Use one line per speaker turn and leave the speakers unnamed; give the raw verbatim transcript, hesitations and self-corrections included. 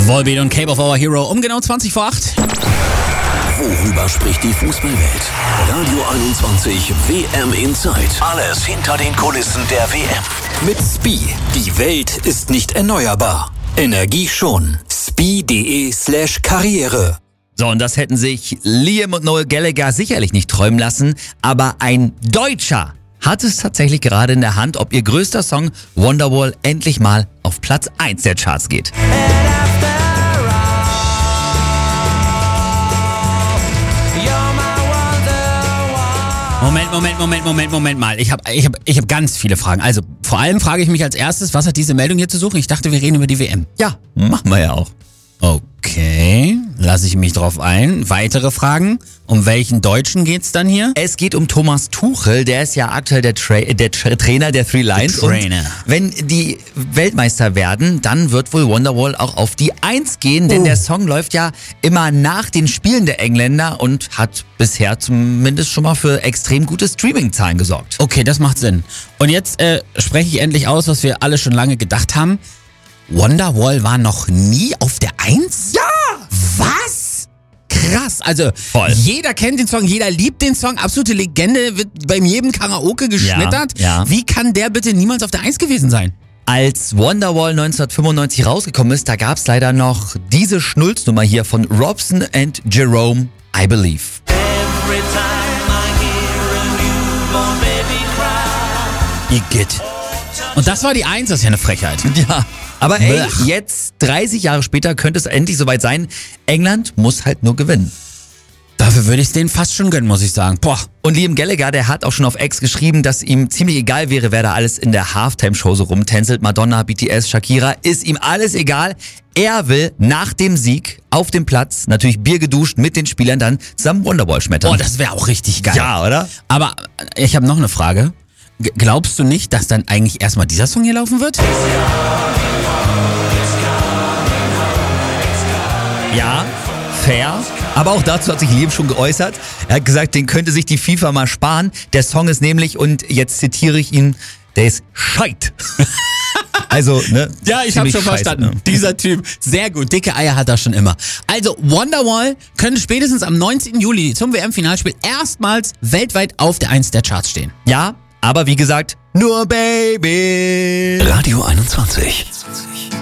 Volbeat und Cape of Our Hero um genau zwanzig vor acht.
Worüber spricht die Fußballwelt? Radio einundzwanzig W M Inside. Alles hinter den Kulissen der W M. Mit Spie. Die Welt ist nicht erneuerbar. Energie schon. Spie.de slash Karriere.
So, und das hätten sich Liam und Noel Gallagher sicherlich nicht träumen lassen, aber ein Deutscher hat es tatsächlich gerade in der Hand, ob ihr größter Song Wonderwall endlich mal auf Platz eins der Charts geht.
Moment, Moment, Moment, Moment, Moment mal. Ich habe ich hab, ich hab ganz viele Fragen. Also vor allem frage ich mich als erstes, was hat diese Meldung hier zu suchen? Ich dachte, wir reden über die W M.
Ja, machen wir ja auch.
Okay, lasse ich mich drauf ein. Weitere Fragen? Um welchen Deutschen geht's dann hier?
Es geht um Thomas Tuchel, der ist ja aktuell der, Tra- der Tra- Trainer der Three Lions.
Der Trainer.
Und wenn die Weltmeister werden, dann wird wohl Wonderwall auch auf die Eins gehen, denn
Oh.
der Song läuft ja immer nach den Spielen der Engländer und hat bisher zumindest schon mal für extrem gute Streaming-Zahlen gesorgt.
Okay, das macht Sinn. Und jetzt äh, spreche ich endlich aus, was wir alle schon lange gedacht haben. Wonderwall war noch nie auf der Eins?
Ja!
Was? Krass, also
Voll.
jeder kennt den Song, jeder liebt den Song, absolute Legende, wird beim jedem Karaoke geschmettert.
Ja, ja.
Wie kann der bitte niemals auf der Eins gewesen sein?
Als Wonderwall neunzehnhundertfünfundneunzig rausgekommen ist, da gab's leider noch diese Schnulznummer hier von Robson and Jerome, I Believe.
Every time I hear a newborn baby cry.
Igitt. Und das war die Eins, das ist ja eine Frechheit.
Ja, aber ey,
Blech.
jetzt dreißig Jahre später könnte es endlich soweit sein. England muss halt nur gewinnen.
Dafür würde ich es denen fast schon gönnen, muss ich sagen. Boah.
Und Liam Gallagher, der hat auch schon auf X geschrieben, dass ihm ziemlich egal wäre, wer da alles in der Halftime-Show so rumtänzelt. Madonna, B T S, Shakira, ist ihm alles egal. Er will nach dem Sieg auf dem Platz, natürlich Bier geduscht, mit den Spielern dann zusammen Wonderwall schmettern.
Oh, das wäre auch richtig geil.
ja, oder?
Aber ich habe noch eine Frage. G- glaubst du nicht, dass dann eigentlich erstmal dieser Song hier laufen wird?
Ja, fair. Aber auch dazu hat sich Liam schon geäußert. Er hat gesagt, den könnte sich die FIFA mal sparen. Der Song ist nämlich, und jetzt zitiere ich ihn, der ist Scheit. Also, ne?
Ja, ich habe
ziemlich
schon
scheiße,
verstanden.
ne?
Dieser Typ, sehr gut. Dicke Eier hat er schon immer. Also Wonderwall könnte spätestens am neunzehnten Juli zum W M-Finalspiel erstmals weltweit auf der Eins der Charts stehen.
Ja, aber wie gesagt, nur Baby.
Radio einundzwanzig.